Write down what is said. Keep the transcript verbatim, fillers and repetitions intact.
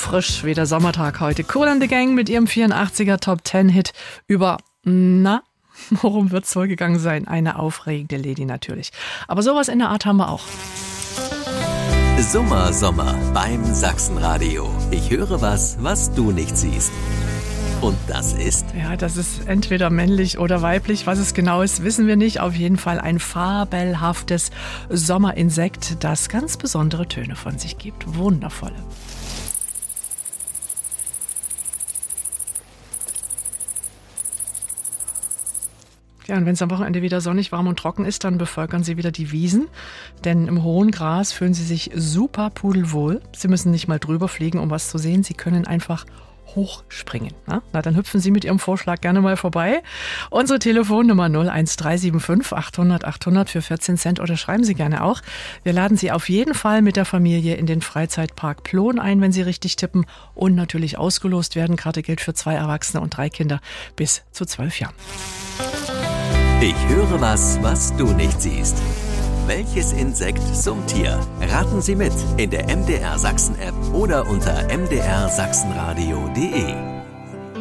frisch wie der Sommertag heute. Kool and the Gang mit ihrem vierundachtziger Top Ten Hit über, na, worum wird's wohl gegangen sein? Eine aufregende Lady natürlich. Aber sowas in der Art haben wir auch. Sommer, Sommer beim Sachsenradio. Ich höre was, was du nicht siehst. Und das ist? Ja, das ist entweder männlich oder weiblich. Was es genau ist, wissen wir nicht. Auf jeden Fall ein fabelhaftes Sommerinsekt, das ganz besondere Töne von sich gibt. Wundervolle. Ja, und wenn es am Wochenende wieder sonnig, warm und trocken ist, dann bevölkern sie wieder die Wiesen. Denn im hohen Gras fühlen sie sich super pudelwohl. Sie müssen nicht mal drüber fliegen, um was zu sehen. Sie können einfach hochspringen. Na? Na, dann hüpfen Sie mit Ihrem Vorschlag gerne mal vorbei. Unsere Telefonnummer null eins drei sieben fünf achthundert achthundert für vierzehn Cent oder schreiben Sie gerne auch. Wir laden Sie auf jeden Fall mit der Familie in den Freizeitpark Plon ein, wenn Sie richtig tippen und natürlich ausgelost werden. Karte gilt für zwei Erwachsene und drei Kinder bis zu zwölf Jahren. Ich höre was, was du nicht siehst. Welches Insekt summt hier? Raten Sie mit in der M D R Sachsen App oder unter m d r sachsenradio punkt d e.